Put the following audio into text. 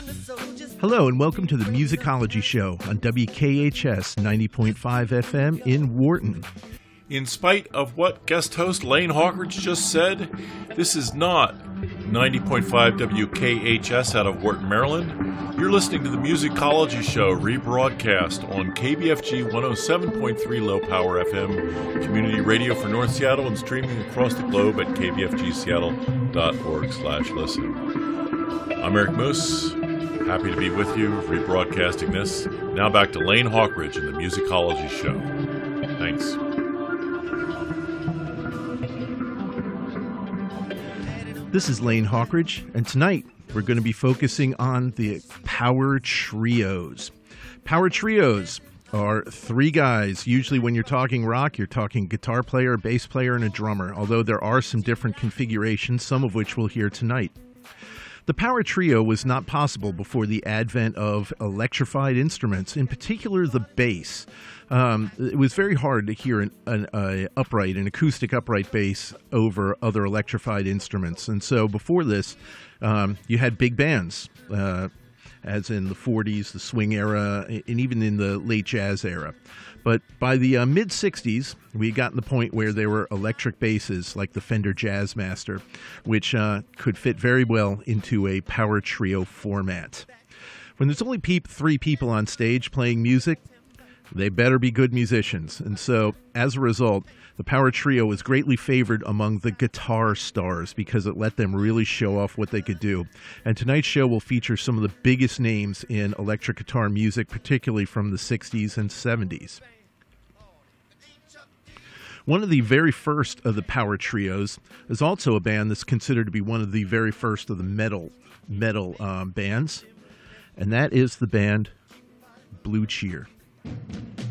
Hello and welcome to the Musicology Show on WKHS 90.5 FM in Wharton. In spite of what guest host Lane Hawkridge just said, this is not 90.5 WKHS out of Wharton, Maryland. You're listening to the Musicology Show, rebroadcast on KBFG 107.3 Low Power FM, community radio for North Seattle, and streaming across the globe at kbfgseattle.org/listen. I'm Eric Moose. Happy to be with you, rebroadcasting this. Now back to Lane Hawkridge and the Musicology Show. Thanks. This is Lane Hawkridge, and tonight we're going to be focusing on the power trios. Power trios are three guys. Usually when you're talking rock, you're talking guitar player, bass player, and a drummer, although there are some different configurations, some of which we'll hear tonight. The power trio was not possible before the advent of electrified instruments, in particular the bass. It was very hard to hear an acoustic upright bass over other electrified instruments. And so before this, you had big bands, as in the 40s, the swing era, and even in the late jazz era. But by the mid-'60s, we had gotten to the point where there were electric basses like the Fender Jazzmaster, which could fit very well into a power trio format. When there's only three people on stage playing music, they better be good musicians. And so, as a result, the power trio was greatly favored among the guitar stars because it let them really show off what they could do. And tonight's show will feature some of the biggest names in electric guitar music, particularly from the 60s and 70s. One of the very first of the power trios is also a band that's considered to be one of the very first of the metal bands, and that is the band Blue Cheer.